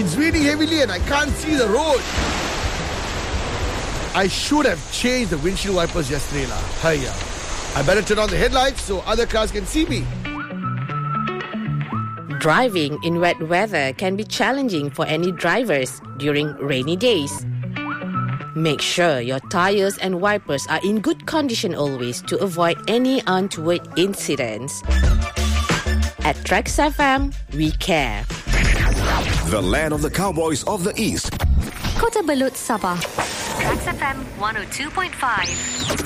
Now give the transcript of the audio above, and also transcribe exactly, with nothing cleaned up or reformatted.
It's raining heavily and I can't see the road. I should have changed the windshield wipers yesterday lah. Hiya. I better turn on the headlights so other cars can see me. Driving in wet weather can be challenging for any drivers during rainy days. Make sure your tires and wipers are in good condition always to avoid any untoward incidents. At Trax F M, we care. The land of the cowboys of the East. Kota Belud, Sabah. Trax F M one oh two point five.